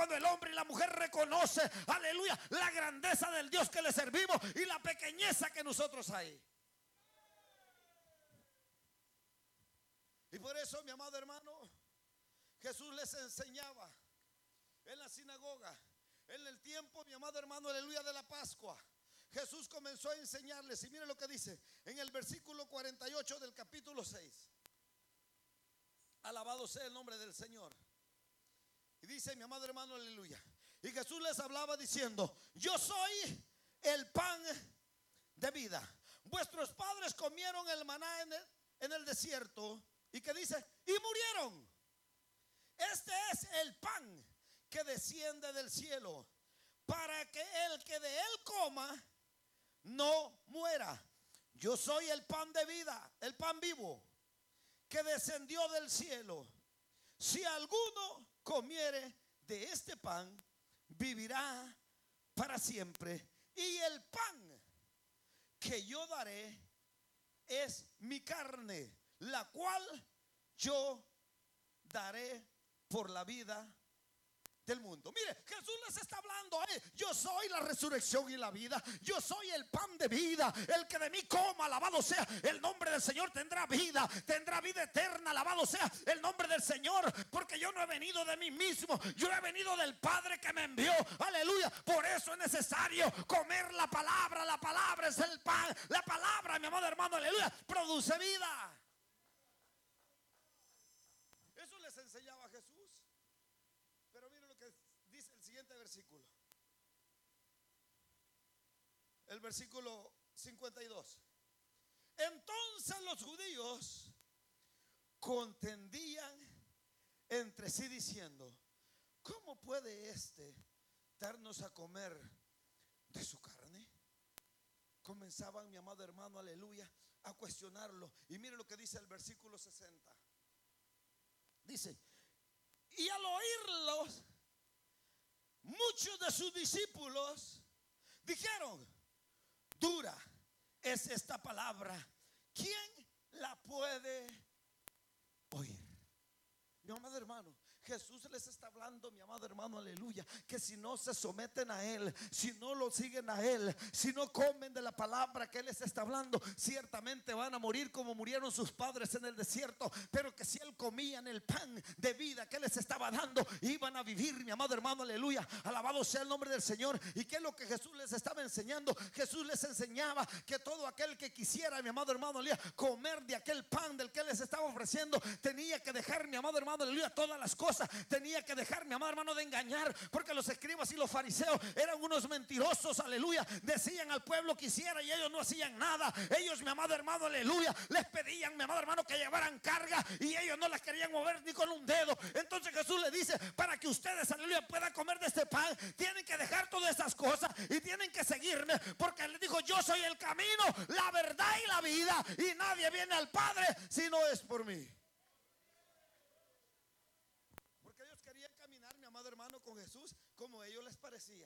cuando el hombre y la mujer reconoce, aleluya, la grandeza del Dios que le servimos y la pequeñeza que nosotros hay. Y por eso, mi amado hermano, Jesús les enseñaba en la sinagoga, en el tiempo, mi amado hermano, aleluya, de la Pascua. Jesús comenzó a enseñarles, y mire lo que dice en el versículo 48 del capítulo 6. Alabado sea el nombre del Señor. Y dice, mi amado hermano, aleluya, y Jesús les hablaba diciendo: yo soy el pan de vida. Vuestros padres comieron el maná en el desierto. ¿Y qué dice? Y murieron. Este es el pan que desciende del cielo, para que el que de él coma no muera. Yo soy el pan de vida, el pan vivo, que descendió del cielo. Si alguno comiere de este pan, vivirá para siempre. Y el pan que yo daré es mi carne, la cual yo daré por la vida del mundo. Mire, Jesús les está hablando, yo soy la resurrección y la vida. Yo soy el pan de vida. El que de mí coma, alabado sea el nombre del Señor, tendrá vida eterna, alabado sea el nombre del Señor. Porque yo no he venido de mí mismo, yo he venido del Padre que me envió, aleluya. Por eso es necesario comer la palabra. La palabra es el pan. La palabra, mi amado hermano, aleluya, produce vida. Eso les enseñaba Jesús. Pero miren lo que dice el siguiente versículo. El versículo 52. Entonces los judíos contendían entre sí diciendo: ¿cómo puede este darnos a comer de su carne? Comenzaban, mi amado hermano, aleluya, a cuestionarlo. Y mire lo que dice el versículo 60. Dice: y al oírlos, muchos de sus discípulos dijeron: dura es esta palabra, ¿quién la puede oír? Mi amado hermano, Jesús les está hablando, mi amado hermano, aleluya, que si no se someten a Él, si no lo siguen a Él, si no comen de la palabra que Él les está hablando, ciertamente van a morir como murieron sus padres en el desierto. Pero que si Él comían el pan de vida que Él les estaba dando, iban a vivir, mi amado hermano, aleluya. Alabado sea el nombre del Señor. ¿Y qué es lo que Jesús les estaba enseñando? Jesús les enseñaba que todo aquel que quisiera, mi amado hermano, aleluya, comer de aquel pan del que Él les estaba ofreciendo, tenía que dejar, mi amado hermano, aleluya, todas las cosas. Tenía que dejar, mi amado hermano, de engañar, porque los escribas y los fariseos eran unos mentirosos, aleluya. Decían al pueblo que hiciera y ellos no hacían nada. Ellos, mi amado hermano, aleluya, les pedían, mi amado hermano, que llevaran carga y ellos no las querían mover ni con un dedo. Entonces Jesús les dice: para que ustedes, aleluya, puedan comer de este pan, tienen que dejar todas estas cosas y tienen que seguirme, porque les dijo: yo soy el camino, la verdad y la vida, y nadie viene al Padre si no es por mí. Porque ellos querían caminar, mi amado hermano, con Jesús como a ellos les parecía.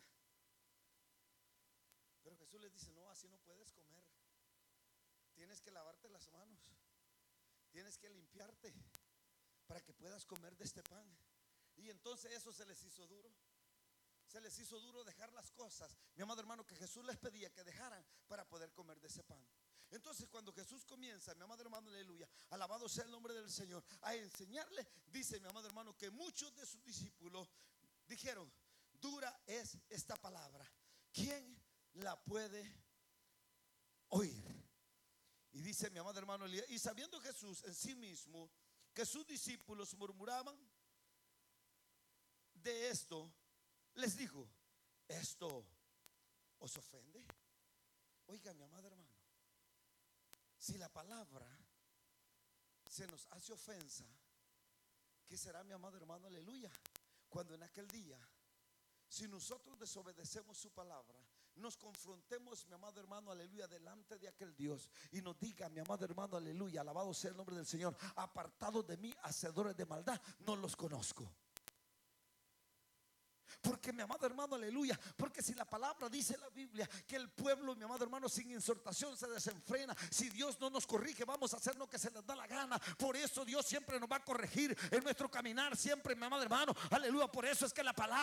Pero Jesús les dice: no, así no puedes comer. Tienes que lavarte las manos, tienes que limpiarte para que puedas comer de este pan. Y entonces eso se les hizo duro. Se les hizo duro dejar las cosas, mi amado hermano, que Jesús les pedía que dejaran para poder comer de ese pan. Entonces cuando Jesús comienza, mi amado hermano, aleluya, alabado sea el nombre del Señor, a enseñarle, dice, mi amado hermano, que muchos de sus discípulos dijeron: dura es esta palabra, ¿quién la puede oír? Y dice, mi amado hermano, y sabiendo Jesús en sí mismo que sus discípulos murmuraban de esto, les dijo: ¿esto os ofende? Oiga, mi amado hermano, si la palabra se nos hace ofensa, ¿qué será, mi amado hermano, aleluya? Cuando en aquel día, si nosotros desobedecemos su palabra, nos confrontemos, mi amado hermano, aleluya, delante de aquel Dios y nos diga, mi amado hermano, aleluya, alabado sea el nombre del Señor: apartados de mí, hacedores de maldad, no los conozco. Porque, mi amado hermano, aleluya, porque si la palabra dice la Biblia que el pueblo, mi amado hermano, sin exhortación se desenfrena, si Dios no nos corrige, vamos a hacer lo que se les da la gana. Por eso Dios siempre nos va a corregir en nuestro caminar, siempre, mi amado hermano, aleluya. Por eso es que la palabra